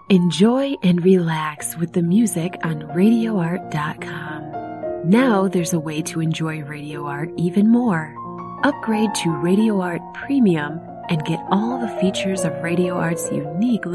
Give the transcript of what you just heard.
Enjoy and relax with the music on RadioArt.com. Now there's a way to enjoy Radio Art even more. Upgrade to Radio Art Premium and get all the features of Radio Art's unique